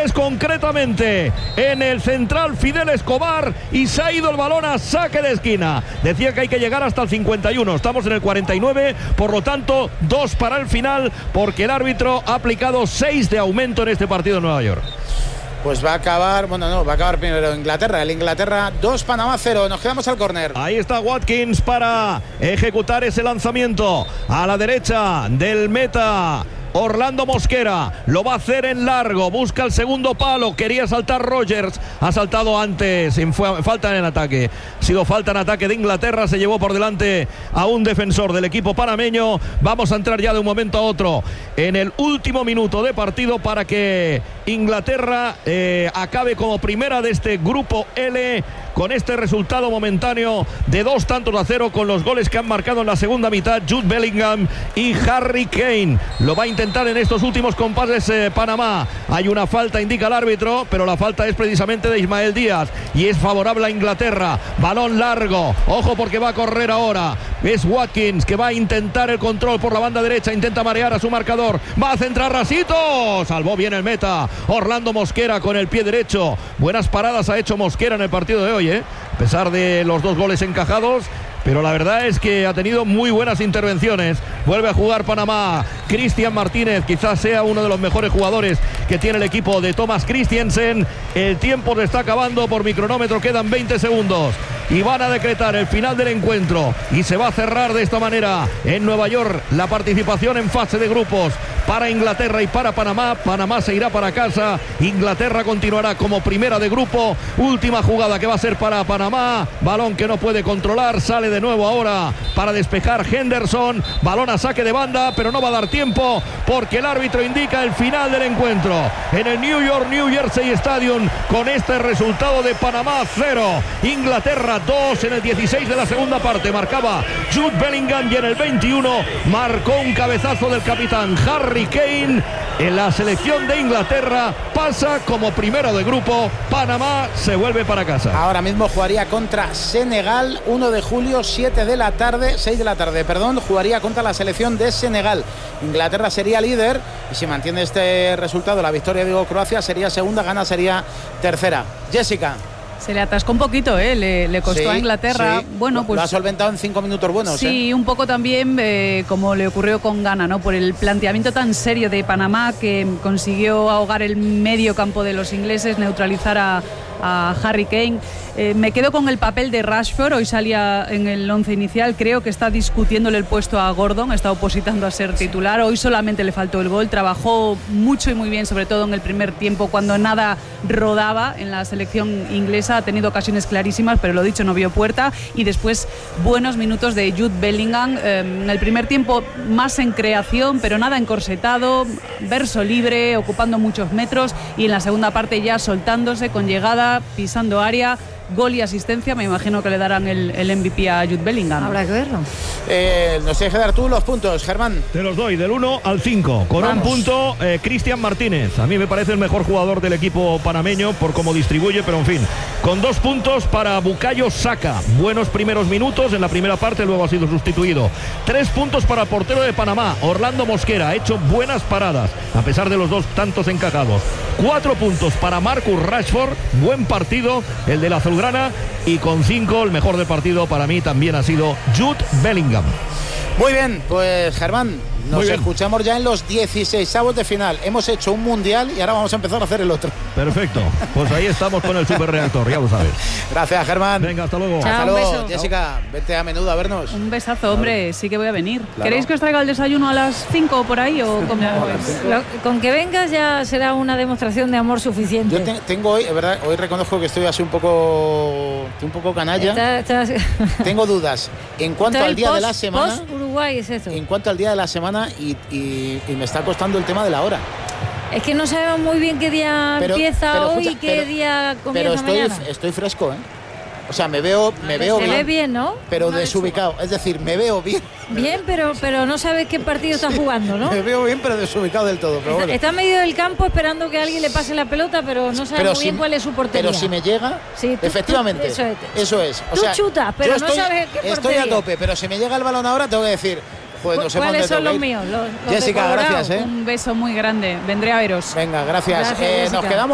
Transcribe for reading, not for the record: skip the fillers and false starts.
es concretamente en el central Fidel Escobar y se ha ido el balón a saque de esquina. Decía que hay que llegar hasta el 51, estamos en el 49, por lo tanto 2 para el final, porque el árbitro ha aplicado 6 de aumento en este partido en Nueva York. Pues va a acabar primero Inglaterra. El Inglaterra 2, Panamá 0. Nos quedamos al córner. Ahí está Watkins para ejecutar ese lanzamiento a la derecha del meta. Orlando Mosquera lo va a hacer en largo, busca el segundo palo, quería saltar Rogers, ha saltado antes, falta en el ataque, ha sido falta en ataque de Inglaterra, se llevó por delante a un defensor del equipo panameño. Vamos a entrar ya de un momento a otro en el último minuto de partido para que Inglaterra acabe como primera de este grupo L con este resultado momentáneo de 2-0 con los goles que han marcado en la segunda mitad Jude Bellingham y Harry Kane. Lo va a intentar en estos últimos compases Panamá. Hay una falta, indica el árbitro, pero la falta es precisamente de Ismael Díaz y es favorable a Inglaterra. Balón largo, ojo porque va a correr ahora. Es Watkins que va a intentar el control por la banda derecha, intenta marear a su marcador, va a centrar Rasito, salvó bien el meta Orlando Mosquera con el pie derecho. Buenas paradas ha hecho Mosquera en el partido de hoy, a pesar de los 2 goles encajados, pero la verdad es que ha tenido muy buenas intervenciones. Vuelve a jugar Panamá. Cristian Martínez quizás sea uno de los mejores jugadores que tiene el equipo de Thomas Christiansen. El tiempo se está acabando por mi cronómetro, quedan 20 segundos y van a decretar el final del encuentro y se va a cerrar de esta manera en Nueva York la participación en fase de grupos para Inglaterra y para Panamá. Panamá se irá para casa, Inglaterra continuará como primera de grupo. Última jugada que va a ser para Panamá, balón que no puede controlar, sale de nuevo ahora para despejar Henderson, balón a saque de banda, pero no va a dar tiempo porque el árbitro indica el final del encuentro en el New Jersey Stadium con este resultado de Panamá 0, Inglaterra 2 en el 16 de la segunda parte. Marcaba Jude Bellingham y en el 21 marcó un cabezazo del capitán Harry Kane. En la selección de Inglaterra pasa como primero de grupo. Panamá se vuelve para casa. Ahora mismo jugaría contra Senegal, 1 de julio, 6 de la tarde, jugaría contra la selección de Senegal. Inglaterra sería líder y si mantiene este resultado, la victoria de Croacia sería segunda, gana sería tercera. Jessica. Se le atascó un poquito, le costó a Inglaterra. Sí. Bueno, pues lo ha solventado en 5 minutos buenos. Sí, un poco también como le ocurrió con Ghana, ¿no? Por el planteamiento tan serio de Panamá que consiguió ahogar el medio campo de los ingleses, neutralizar a Harry Kane. Me quedo con el papel de Rashford, hoy salía en el 11 inicial, creo que está discutiéndole el puesto a Gordon, está opositando a ser titular, hoy solamente le faltó el gol, trabajó mucho y muy bien, sobre todo en el primer tiempo cuando nada rodaba en la selección inglesa, ha tenido ocasiones clarísimas, pero lo dicho, no vio puerta, y después buenos minutos de Jude Bellingham, en el primer tiempo más en creación, pero nada encorsetado, verso libre, ocupando muchos metros, y en la segunda parte ya soltándose, con llegada, pisando área, gol y asistencia. Me imagino que le darán el MVP a Jude Bellingham. Habrá que verlo. Nos tienes que dar tú los puntos, Germán. Te los doy del 1 al 5. Con un punto, Cristian Martínez. A mí me parece el mejor jugador del equipo panameño por cómo distribuye, pero en fin. Con 2 puntos para Bukayo Saka. Buenos primeros minutos en la primera parte, luego ha sido sustituido. 3 puntos para el portero de Panamá, Orlando Mosquera. Ha hecho buenas paradas, a pesar de los 2 tantos encajados. 4 puntos para Marcus Rashford. Buen partido, el de la azulgrana. Y con 5, el mejor del partido para mí también ha sido Jude Bellingham. Muy bien, pues Germán, nos escuchamos ya en los 16avos de final. Hemos hecho un mundial y ahora vamos a empezar a hacer el otro. Perfecto, pues ahí estamos con el superreactor, ya lo sabes. Gracias, Germán. Venga, hasta luego. Chao, hasta luego, beso. Jessica, vete a menudo a vernos. Un besazo, hombre, sí que voy a venir. Claro. ¿Queréis que os traiga el desayuno a las 5 por ahí o cómo? Con que vengas ya será una demostración de amor suficiente. Yo tengo hoy, es verdad, hoy reconozco que estoy así un poco canalla. Tengo dudas en cuanto al día de la semana. Post Uruguay es eso. En cuanto al día de la semana y me está costando el tema de la hora. Es que no sabemos muy bien qué día empieza hoy y qué día comienza mañana. Estoy fresco, ¿eh? O sea, me veo Se bien. ve bien, ¿no? Pero desubicado. Es decir, me veo bien. Bien, pero no sabes qué partido estás jugando, ¿no? Me veo bien, pero desubicado del todo. Pero bueno. Está en medio del campo esperando que alguien le pase la pelota, pero no sabe muy bien cuál es su portería. Pero si me llega, sí, efectivamente, eso es. O tú sea, chutas, pero no sabes qué portería. Estoy a tope, pero si me llega el balón ahora, tengo que decir... Pues no sé ¿cuáles son los míos? Los Jessica, gracias. Un beso muy grande. Vendré a veros. Venga, gracias. Gracias, Nos quedamos.